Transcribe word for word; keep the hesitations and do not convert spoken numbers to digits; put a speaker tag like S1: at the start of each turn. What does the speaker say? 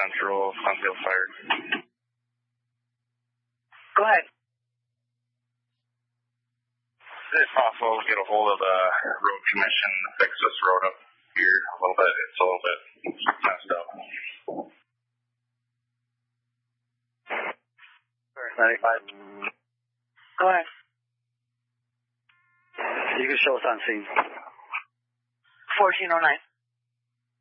S1: Central, Sunfield Fire.
S2: Go ahead.
S1: Is it possible to get a hold of the road commission to fix this road up here a little bit? It's a little bit messed up.
S3: ninety-five.
S2: Go ahead.
S3: You can show us on scene.
S2: fourteen oh nine.